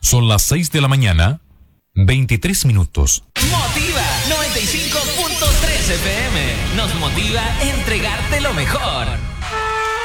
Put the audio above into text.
Son las 6 de la mañana, 23 minutos. Motiva 95.3 FM. Nos motiva a entregarte lo mejor.